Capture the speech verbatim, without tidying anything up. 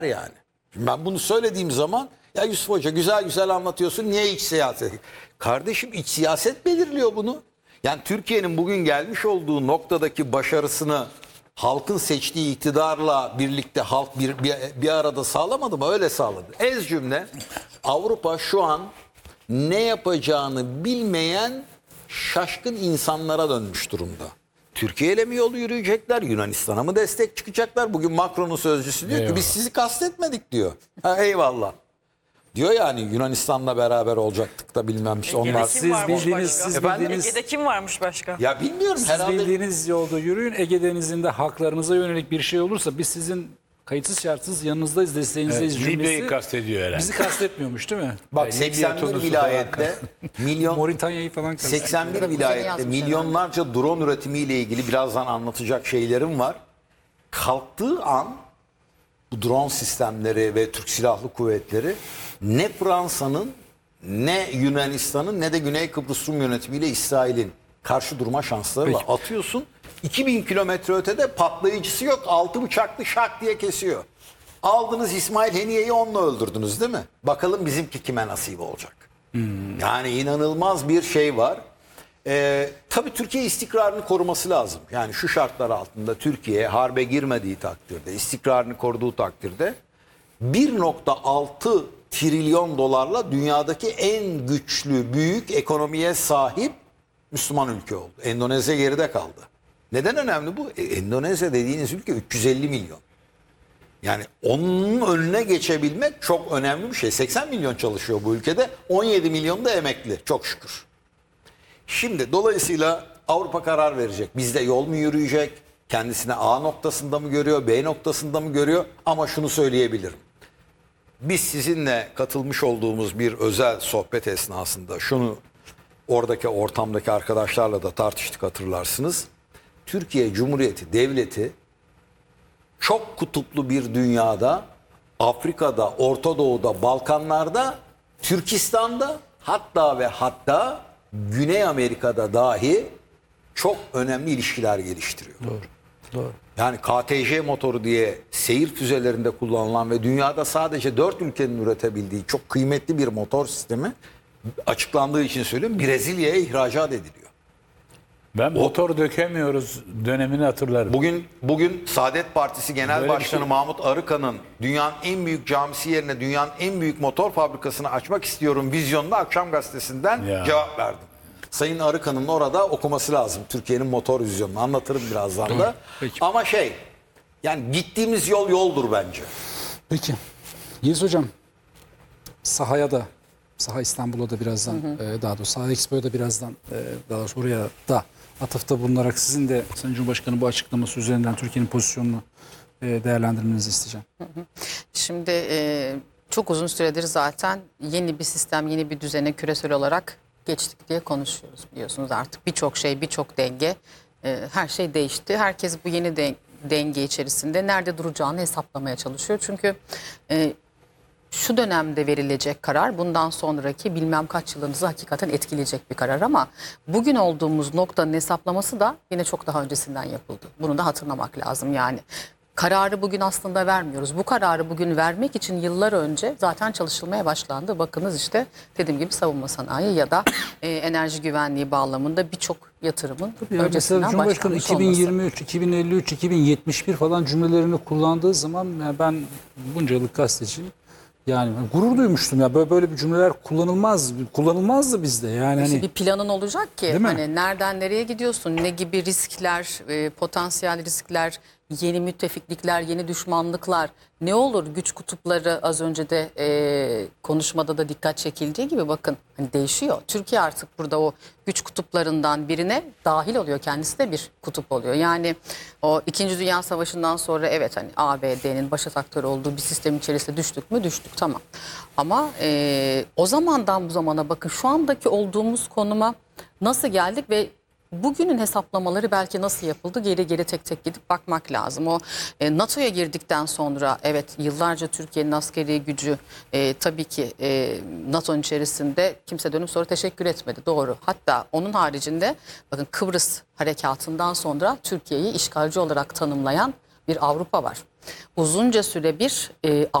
yani. Şimdi ben bunu söylediğim zaman ya Yusuf Hoca güzel güzel anlatıyorsun, niye iç siyaset? Kardeşim, iç siyaset belirliyor bunu. Yani Türkiye'nin bugün gelmiş olduğu noktadaki başarısını halkın seçtiği iktidarla birlikte halk bir, bir, bir arada sağlamadı mı? Öyle sağladı. Ez cümle, Avrupa şu an ne yapacağını bilmeyen şaşkın insanlara dönmüş durumda. Türkiye ile mi yolu yürüyecekler? Yunanistan'a mı destek çıkacaklar? Bugün Macron'un sözcüsü diyor eyvallah ki biz sizi kastetmedik diyor. Ha, eyvallah. Diyor yani Yunanistan'la beraber olacaktık da bilmem işte onlar. Siz bildiğiniz, siz bildiğiniz, Ege'de kim varmış başka? Ya bilmiyorum siz herhalde. bildiğiniz yolda yürüyün. Ege Denizi'nde haklarınıza yönelik bir şey olursa biz sizin kayıtsız şartsız yanınızdayız, desteğinizdeyiz Evet, cümlesi. Libya'yı kastediyor herhalde. Bizi kastetmiyormuş değil mi? Bak Yani seksen bir Libya, Tunus'u vilayette milyon Moritanya'yı falan kastediyor. seksen bir vilayette milyonlarca drone üretimiyle ilgili birazdan anlatacak şeylerim var. Kalktığı an bu drone sistemleri ve Türk Silahlı Kuvvetleri ne Fransa'nın ne Yunanistan'ın ne de Güney Kıbrıs Rum yönetimiyle İsrail'in karşı durma şansları var. Atıyorsun iki bin kilometre ötede patlayıcısı yok, altı bıçaklı şak diye kesiyor. Aldınız İsmail Haniye'yi onunla öldürdünüz değil mi? Bakalım bizimki kime nasip olacak. Hmm. Yani inanılmaz bir şey var. Ee, tabii Türkiye istikrarını koruması lazım. Yani şu şartlar altında Türkiye harbe girmediği takdirde, istikrarını koruduğu takdirde bir nokta altı trilyon dolarla dünyadaki en güçlü, büyük ekonomiye sahip Müslüman ülke oldu. Endonezya geride kaldı. Neden önemli bu? E, Endonezya dediğiniz ülke üç yüz elli milyon. Yani onun önüne geçebilmek çok önemli bir şey. seksen milyon çalışıyor bu ülkede. on yedi milyon da emekli. Çok şükür. Şimdi dolayısıyla Avrupa karar verecek. Bizde yol mu yürüyecek? Kendisine A noktasında mı görüyor? B noktasında mı görüyor? Ama şunu söyleyebilirim. Biz sizinle katılmış olduğumuz bir özel sohbet esnasında şunu oradaki ortamdaki arkadaşlarla da tartıştık, hatırlarsınız. Türkiye Cumhuriyeti Devleti çok kutuplu bir dünyada, Afrika'da, Orta Doğu'da, Balkanlar'da, Türkistan'da, hatta ve hatta Güney Amerika'da dahi çok önemli ilişkiler geliştiriyor. Doğru. Doğru. Yani K T J motoru diye seyir füzelerinde kullanılan ve dünyada sadece dört ülkenin üretebildiği çok kıymetli bir motor sistemi, açıklandığı için söylüyorum, Brezilya'ya ihracat ediliyor. Ben motor dökemiyoruz dönemini hatırlarım. Bugün bugün Saadet Partisi Genel Böyle Başkanı şey... Mahmut Arıkan'ın dünyanın en büyük camisi yerine dünyanın en büyük motor fabrikasını açmak istiyorum vizyonuna Akşam Gazetesi'nden ya. cevap verdim. Sayın Arıkan'ın orada okuması lazım Türkiye'nin motor vizyonunu. Anlatırım birazdan da. Peki. Ama şey, yani gittiğimiz yol yoldur bence. Peki. Yiğit Hocam, sahaya da, Saha İstanbul'a da birazdan, hı hı. daha doğrusu Saha Expo'ya da birazdan, daha doğrusu oraya da atıfta bulunarak sizin de Sayın Cumhurbaşkanı bu açıklaması üzerinden Türkiye'nin pozisyonunu değerlendirmenizi isteyeceğim. Hı hı. Şimdi e, çok uzun süredir zaten yeni bir sistem, yeni bir düzene küresel olarak geçtik diye konuşuyoruz, biliyorsunuz artık. Birçok şey, birçok denge, e, her şey değişti. Herkes bu yeni de, denge içerisinde nerede duracağını hesaplamaya çalışıyor. Çünkü e, şu dönemde verilecek karar bundan sonraki bilmem kaç yılınızı hakikaten etkileyecek bir karar, ama bugün olduğumuz noktanın hesaplaması da yine çok daha öncesinden yapıldı. Bunu da hatırlamak lazım yani. Kararı bugün aslında vermiyoruz. Bu kararı bugün vermek için yıllar önce zaten çalışılmaya başlandı. Bakınız işte dediğim gibi savunma sanayi ya da e, enerji güvenliği bağlamında birçok yatırımın yani öncesinden başlanmış olması. Cumhurbaşkanı iki bin yirmi üç, iki bin elli üç, iki bin yetmiş bir falan cümlelerini kullandığı zaman yani ben bunca yıllık gazeteciyim. Yani gurur duymuştum ya, böyle böyle bir cümleler kullanılmaz kullanılmazdı bizde yani. İşte hani bir planın olacak ki hani nereden nereye gidiyorsun, ne gibi riskler, e, potansiyel riskler, yeni müttefiklikler, yeni düşmanlıklar, ne olur güç kutupları, az önce de e, konuşmada da dikkat çekildiği gibi bakın hani değişiyor. Türkiye artık burada o güç kutuplarından birine dahil oluyor, kendisi de bir kutup oluyor. Yani o İkinci Dünya Savaşı'ndan sonra evet hani A B D'nin başat aktörü olduğu bir sistem içerisinde düştük mü düştük, tamam. Ama e, o zamandan bu zamana bakın, şu andaki olduğumuz konuma nasıl geldik ve bugünün hesaplamaları belki nasıl yapıldı, geri geri tek tek gidip bakmak lazım. O e, NATO'ya girdikten sonra evet yıllarca Türkiye'nin askeri gücü e, tabii ki e, NATO'nun içerisinde kimse dönüp sonra teşekkür etmedi, doğru. Hatta onun haricinde bakın Kıbrıs harekatından sonra Türkiye'yi işgalci olarak tanımlayan bir Avrupa var. uzunca süre bir e,